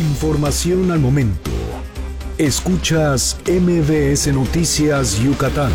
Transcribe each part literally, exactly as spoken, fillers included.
Información al momento. Escuchas M V S Noticias Yucatán.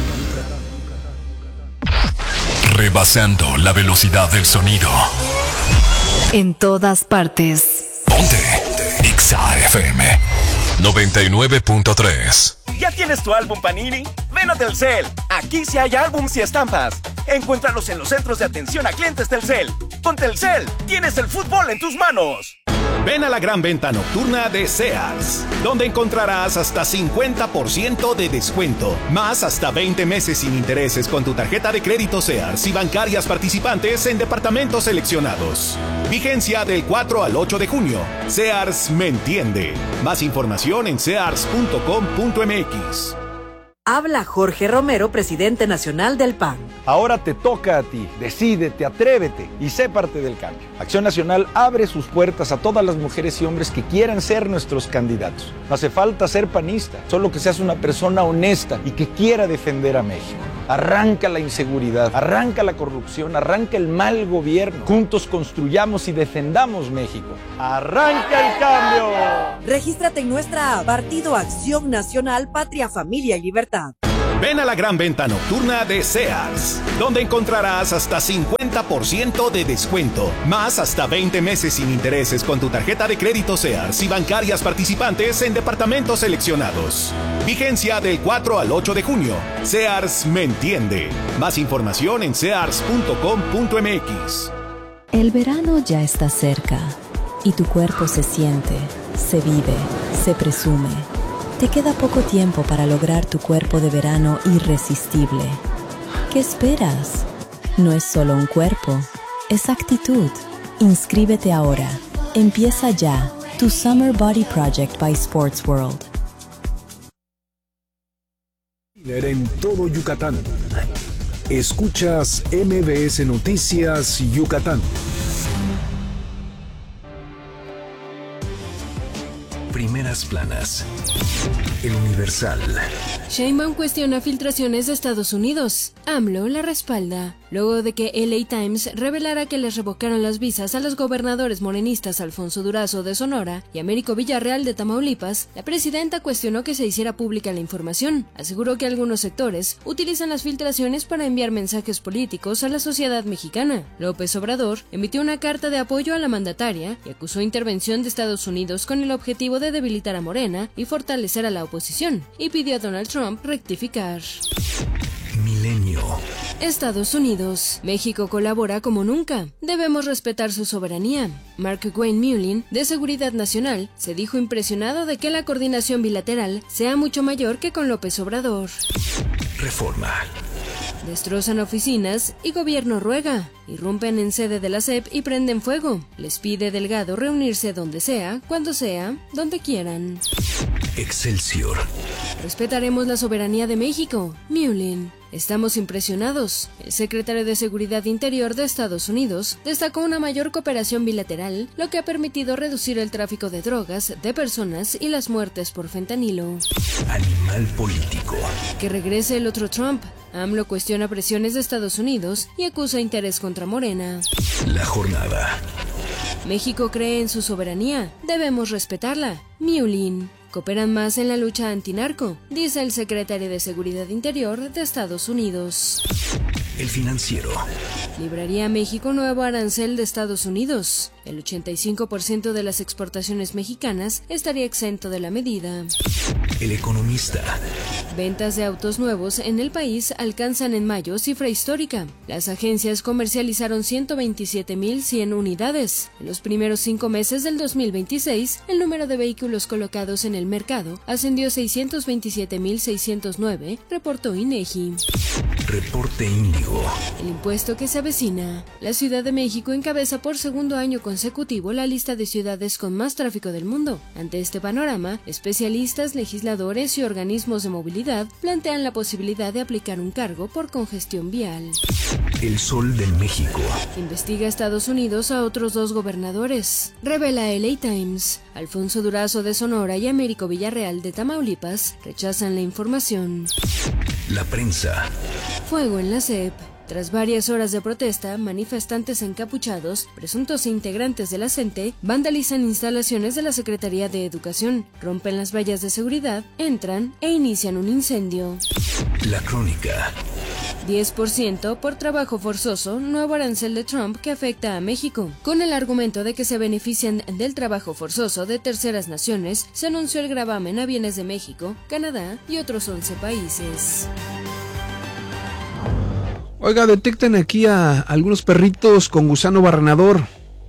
Rebasando la velocidad del sonido. En todas partes. Ponte Exa F M noventa y nueve punto tres. ¿Ya tienes tu álbum Panini? Ven a Telcel. Aquí sí hay álbums y estampas. Encuéntralos en los centros de atención a clientes Telcel. Con Telcel, tienes el fútbol en tus manos. Ven a la gran venta nocturna de Sears, donde encontrarás hasta cincuenta por ciento de descuento, más hasta veinte meses sin intereses con tu tarjeta de crédito Sears y bancarias participantes en departamentos seleccionados. Vigencia del cuatro al ocho de junio. Sears me entiende. Más información en sears punto com punto m x. Habla Jorge Romero, presidente nacional del P A N. Ahora te toca a ti. Decídete, atrévete y sé parte del cambio. Acción Nacional abre sus puertas a todas las mujeres y hombres que quieran ser nuestros candidatos. No hace falta ser panista, solo que seas una persona honesta y que quiera defender a México. Arranca la inseguridad, arranca la corrupción, arranca el mal gobierno. Juntos construyamos y defendamos México. ¡Arranca el cambio! Regístrate en nuestra app Partido Acción Nacional, Patria, Familia y Libertad. Ven a la gran venta nocturna de Sears, donde encontrarás hasta cincuenta por ciento de descuento, más hasta veinte meses sin intereses con tu tarjeta de crédito Sears y bancarias participantes en departamentos seleccionados. Vigencia del cuatro al ocho de junio. Sears me entiende. Más información en sears punto com punto m x. El verano ya está cerca y tu cuerpo se siente, se vive, se presume. Te queda poco tiempo para lograr tu cuerpo de verano irresistible. ¿Qué esperas? No es solo un cuerpo, es actitud. Inscríbete ahora. Empieza ya tu Summer Body Project by Sports World. En todo Yucatán. Escuchas M V S Noticias Yucatán. Primeras planas. El Universal. Sheinbaum cuestiona filtraciones de Estados Unidos. AMLO la respalda. Luego de que L A Times revelara que les revocaron las visas a los gobernadores morenistas Alfonso Durazo de Sonora y Américo Villarreal de Tamaulipas, la presidenta cuestionó que se hiciera pública la información. Aseguró que algunos sectores utilizan las filtraciones para enviar mensajes políticos a la sociedad mexicana. López Obrador emitió una carta de apoyo a la mandataria y acusó intervención de Estados Unidos con el objetivo de debilitar a Morena y fortalecer a la oposición, y pidió a Donald Trump rectificar. Milenio. Estados Unidos. México colabora como nunca. Debemos respetar su soberanía. Mark Wayne Mullin, de Seguridad Nacional, se dijo impresionado de que la coordinación bilateral sea mucho mayor que con López Obrador. Reforma. Destrozan oficinas y gobierno ruega. Irrumpen en sede de la S E P y prenden fuego. Les pide Delgado reunirse donde sea, cuando sea, donde quieran. Excelsior. Respetaremos la soberanía de México. Mullin. Estamos impresionados. El secretario de Seguridad Interior de Estados Unidos destacó una mayor cooperación bilateral, lo que ha permitido reducir el tráfico de drogas, de personas y las muertes por fentanilo. Animal político. Que regrese el otro Trump. AMLO cuestiona presiones de Estados Unidos y acusa interés contra Morena. La jornada. México cree en su soberanía. Debemos respetarla. Mullin. Cooperan más en la lucha antinarco, dice el secretario de Seguridad Interior de Estados Unidos. El Financiero. Libraría México nuevo arancel de Estados Unidos. El ochenta y cinco por ciento de las exportaciones mexicanas estaría exento de la medida. El Economista. Ventas de autos nuevos en el país alcanzan en mayo cifra histórica. Las agencias comercializaron ciento veintisiete mil cien unidades. En los primeros cinco meses del dos mil veintiséis, el número de vehículos colocados en el mercado ascendió a seiscientos veintisiete mil seiscientos nueve, reportó INEGI. Reporte Índigo. El impuesto que se avecina. La Ciudad de México encabeza por segundo año consecutivo la lista de ciudades con más tráfico del mundo. Ante este panorama, especialistas, legisladores y organismos de movilidad plantean la posibilidad de aplicar un cargo por congestión vial. El Sol de México. Investiga Estados Unidos a otros dos gobernadores. Revela L A Times. Alfonso Durazo de Sonora y Américo Villarreal de Tamaulipas rechazan la información. La prensa. Fuego en la S E P. Tras varias horas de protesta, manifestantes encapuchados, presuntos integrantes de la CENTE, vandalizan instalaciones de la Secretaría de Educación, rompen las vallas de seguridad, entran e inician un incendio. La crónica. diez por ciento por trabajo forzoso, nuevo arancel de Trump que afecta a México. Con el argumento de que se benefician del trabajo forzoso de terceras naciones, se anunció el gravamen a bienes de México, Canadá y otros once países. Oiga, detectan aquí a algunos perritos con gusano barrenador.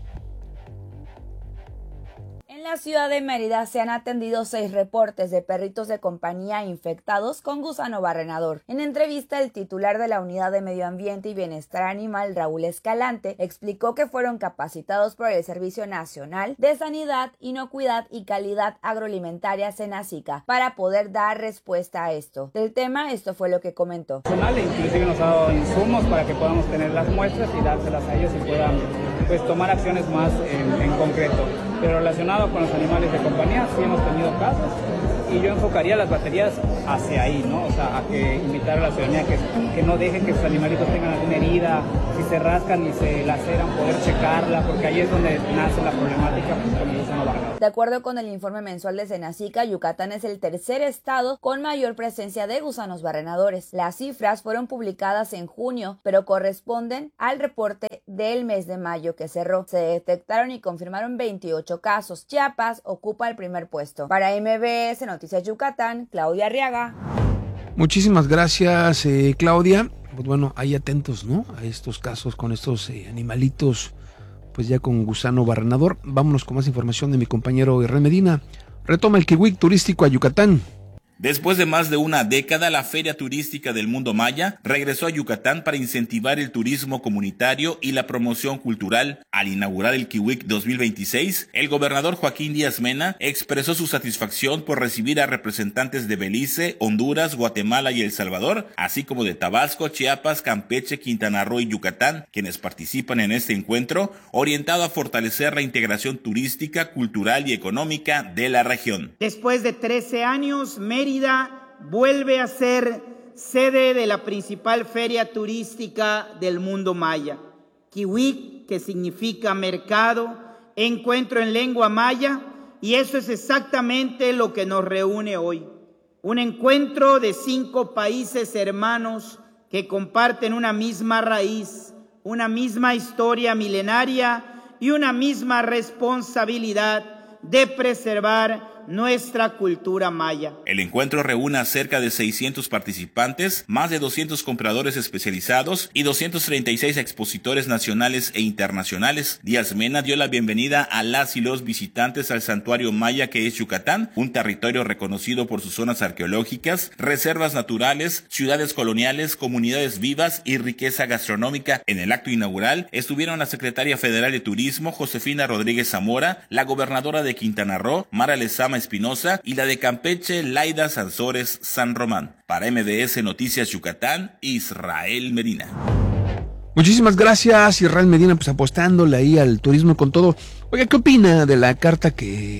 En la ciudad de Mérida se han atendido seis reportes de perritos de compañía infectados con gusano barrenador. En entrevista, el titular de la Unidad de Medio Ambiente y Bienestar Animal, Raúl Escalante, explicó que fueron capacitados por el Servicio Nacional de Sanidad, Inocuidad y Calidad Agroalimentaria, SENASICA, para poder dar respuesta a esto. Del tema, esto fue lo que comentó. Inclusive nos ha dado insumos para que podamos tener las muestras y dárselas a ellos y puedan pues, tomar acciones más en, en concreto. Pero relacionado con los animales de compañía, sí hemos tenido casos y yo enfocaría las baterías hacia ahí, ¿no? O sea, a que invitar a la ciudadanía que, que no dejen que sus animalitos tengan alguna herida, si se rascan y se laceran, poder checarla, porque ahí es donde nace la problemática pues, con el gusano barrenador. De acuerdo con el informe mensual de SENASICA, Yucatán es el tercer estado con mayor presencia de gusanos barrenadores. Las cifras fueron publicadas en junio, pero corresponden al reporte del mes de mayo que cerró. Se detectaron y confirmaron veintiocho casos. Chiapas ocupa el primer puesto. Para M B S Noticias Yucatán, Claudia Arriaga. Muchísimas gracias, eh, Claudia. Pues bueno, ahí atentos, ¿no? A estos casos con estos eh, animalitos, pues ya con gusano barrenador. Vámonos con más información de mi compañero Israel Medina. Retoma el Kiwik turístico a Yucatán. Después de más de una década, la Feria Turística del Mundo Maya regresó a Yucatán para incentivar el turismo comunitario y la promoción cultural. Al inaugurar el Kiwik dos mil veintiséis, el gobernador Joaquín Díaz Mena expresó su satisfacción por recibir a representantes de Belice, Honduras, Guatemala y El Salvador, así como de Tabasco, Chiapas, Campeche, Quintana Roo y Yucatán, quienes participan en este encuentro orientado a fortalecer la integración turística, cultural y económica de la región. Después de trece años, Mérida vuelve a ser sede de la principal feria turística del mundo maya. Kiwik, que significa mercado, encuentro en lengua maya, y eso es exactamente lo que nos reúne hoy. Un encuentro de cinco países hermanos que comparten una misma raíz, una misma historia milenaria y una misma responsabilidad de preservar nuestra cultura maya. El encuentro reúne a cerca de seiscientos participantes, más de doscientos compradores especializados y doscientos treinta y seis expositores nacionales e internacionales. Díaz Mena dio la bienvenida a las y los visitantes al santuario maya que es Yucatán, un territorio reconocido por sus zonas arqueológicas, reservas naturales, ciudades coloniales, comunidades vivas y riqueza gastronómica. En el acto inaugural estuvieron la secretaria federal de Turismo, Josefina Rodríguez Zamora, la gobernadora de Quintana Roo, Mara Lezama Espinosa, y la de Campeche, Laida Sansores San Román. Para M D S Noticias Yucatán, Israel Medina. Muchísimas gracias, Israel Medina, pues apostándole ahí al turismo con todo. Oiga, ¿qué opina de la carta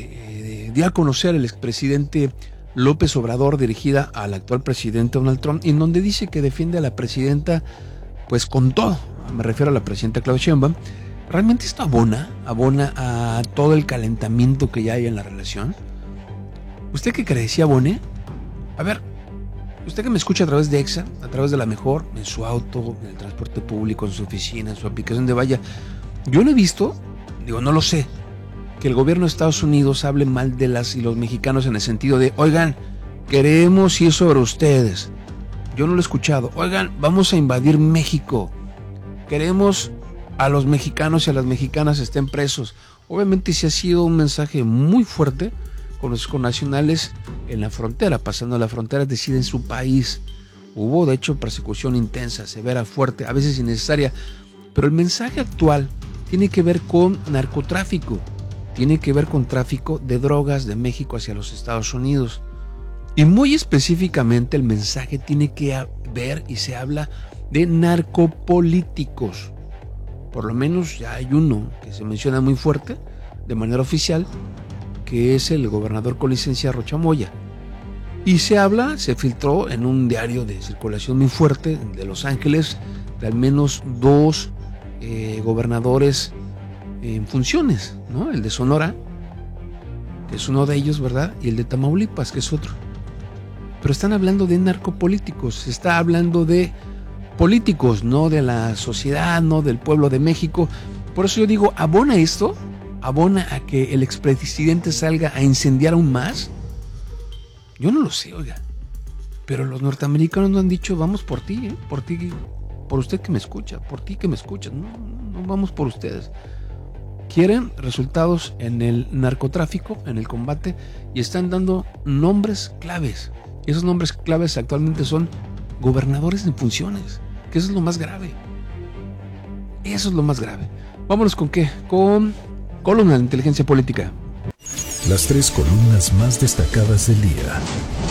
que eh, dio a conocer el expresidente López Obrador dirigida al actual presidente Donald Trump, en donde dice que defiende a la presidenta pues con todo? Me refiero a la presidenta Claudia Sheinbaum. ¿Realmente esto abona, abona a todo el calentamiento que ya hay en la relación? ¿Usted qué cree? ¿Sí abone? A ver, usted que me escucha a través de EXA, a través de La Mejor, en su auto, en el transporte público, en su oficina, en su aplicación de Vaya, yo lo he visto, digo, no lo sé, que el gobierno de Estados Unidos hable mal de las y los mexicanos en el sentido de, oigan, queremos ir sobre ustedes. Yo no lo he escuchado. Oigan, vamos a invadir México. Queremos a los mexicanos y a las mexicanas estén presos. Obviamente sí ha sido un mensaje muy fuerte con los connacionales en la frontera, pasando la frontera, es decir, en su país. Hubo, de hecho, persecución intensa, severa, fuerte, a veces innecesaria, pero el mensaje actual tiene que ver con narcotráfico, tiene que ver con tráfico de drogas de México hacia los Estados Unidos. Y muy específicamente el mensaje tiene que ver y se habla de narcopolíticos. Por lo menos ya hay uno que se menciona muy fuerte, de manera oficial, que es el gobernador con licencia Rocha Moya. Y se habla, se filtró en un diario de circulación muy fuerte de Los Ángeles, de al menos dos eh, gobernadores en funciones, ¿no? El de Sonora, que es uno de ellos, ¿verdad? Y el de Tamaulipas, que es otro. Pero están hablando de narcopolíticos, se está hablando de políticos, no de la sociedad, no del pueblo de México. Por eso yo digo, ¿abona esto? ¿Abona a que el expresidente salga a incendiar aún más? Yo no lo sé, oiga. Pero los norteamericanos no han dicho, vamos por ti, ¿eh? por ti, por usted que me escucha, por ti que me escuchas. No, no vamos por ustedes. Quieren resultados en el narcotráfico, en el combate, y están dando nombres claves. Y esos nombres claves actualmente son gobernadores en funciones, que eso es lo más grave. Eso es lo más grave. Vámonos con qué, con columna de inteligencia política. Las tres columnas más destacadas del día.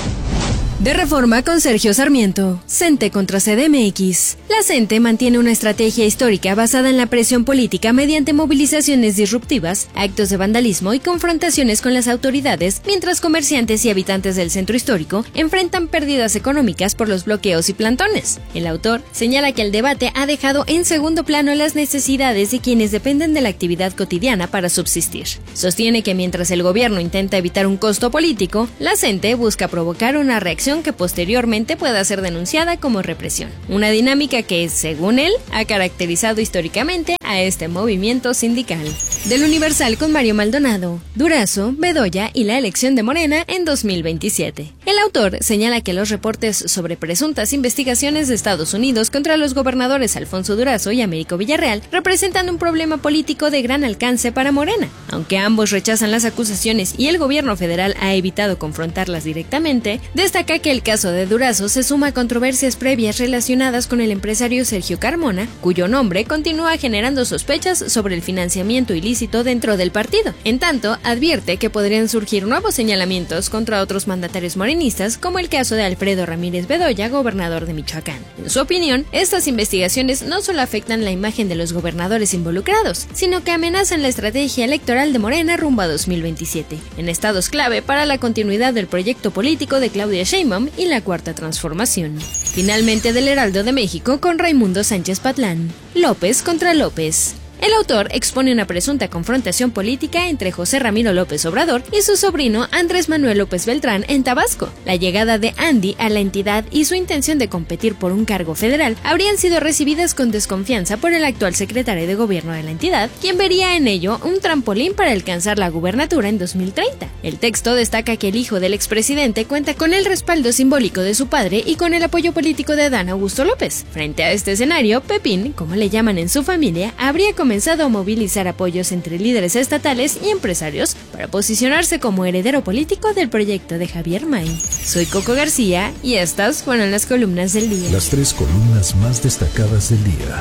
De Reforma con Sergio Sarmiento. CENTE contra C D M X. La CENTE mantiene una estrategia histórica basada en la presión política mediante movilizaciones disruptivas, actos de vandalismo y confrontaciones con las autoridades, mientras comerciantes y habitantes del centro histórico enfrentan pérdidas económicas por los bloqueos y plantones. El autor señala que el debate ha dejado en segundo plano las necesidades de quienes dependen de la actividad cotidiana para subsistir. Sostiene que mientras el gobierno intenta evitar un costo político, la CENTE busca provocar una reacción que posteriormente pueda ser denunciada como represión. Una dinámica que, según él, ha caracterizado históricamente a este movimiento sindical. Del Universal con Mario Maldonado, Durazo, Bedoya y la elección de Morena en dos mil veintisiete. El autor señala que los reportes sobre presuntas investigaciones de Estados Unidos contra los gobernadores Alfonso Durazo y Américo Villarreal representan un problema político de gran alcance para Morena. Aunque ambos rechazan las acusaciones y el gobierno federal ha evitado confrontarlas directamente, destaca que el caso de Durazo se suma a controversias previas relacionadas con el empresario Sergio Carmona, cuyo nombre continúa generando sospechas sobre el financiamiento ilícito dentro del partido. En tanto, advierte que podrían surgir nuevos señalamientos contra otros mandatarios morenistas, como el caso de Alfredo Ramírez Bedoya, gobernador de Michoacán. En su opinión, estas investigaciones no solo afectan la imagen de los gobernadores involucrados, sino que amenazan la estrategia electoral de Morena rumbo a dos mil veintisiete, en estados clave para la continuidad del proyecto político de Claudia Sheinbaum y la Cuarta Transformación. Finalmente, del Heraldo de México con Raimundo Sánchez Patlán. López contra López. El autor expone una presunta confrontación política entre José Ramiro López Obrador y su sobrino Andrés Manuel López Beltrán en Tabasco. La llegada de Andy a la entidad y su intención de competir por un cargo federal habrían sido recibidas con desconfianza por el actual secretario de gobierno de la entidad, quien vería en ello un trampolín para alcanzar la gubernatura en dos mil treinta. El texto destaca que el hijo del expresidente cuenta con el respaldo simbólico de su padre y con el apoyo político de Adán Augusto López. Frente a este escenario, Pepín, como le llaman en su familia, habría comenzado comenzado a movilizar apoyos entre líderes estatales y empresarios para posicionarse como heredero político del proyecto de Javier May. Soy Coco García y estas fueron las columnas del día. Las tres columnas más destacadas del día.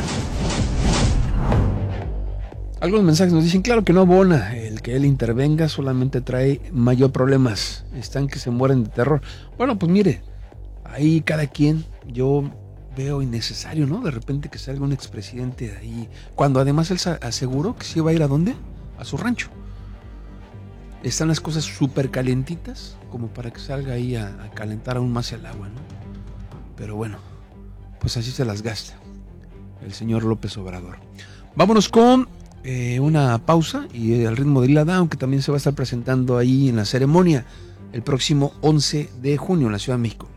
Algunos mensajes nos dicen, claro que no abona, el que él intervenga solamente trae mayor problemas, están que se mueren de terror. Bueno, pues mire, ahí cada quien, yo veo innecesario, ¿no? De repente que salga un expresidente de ahí, cuando además él aseguró que se iba a ir a ¿dónde? A su rancho. Están las cosas súper calentitas como para que salga ahí a, a calentar aún más el agua, ¿no? Pero bueno, pues así se las gasta el señor López Obrador. Vámonos con eh, una pausa y el ritmo de Lila Down, que también se va a estar presentando ahí en la ceremonia el próximo once de junio en la Ciudad de México.